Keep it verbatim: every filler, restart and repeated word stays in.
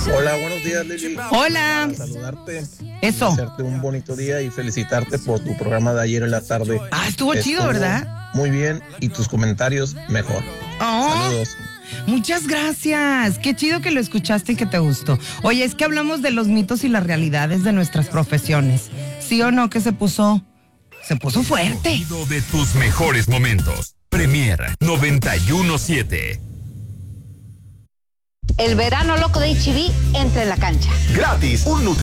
Hola, buenos días, Lili. Hola. Para saludarte. Eso. Hacerte un bonito día y felicitarte por tu programa de ayer en la tarde. Ah, estuvo chido, Estuvo ¿verdad? Muy bien y tus comentarios mejor. Oh, Saludos. muchas gracias. Qué chido que lo escuchaste y que te gustó. Oye, es que hablamos de los mitos y las realidades de nuestras profesiones. ¿Sí o no que se puso? Se puso fuerte. Sonido de tus mejores momentos. Premier noventa y uno siete. El verano loco de H E B entra en la cancha. Gratis, un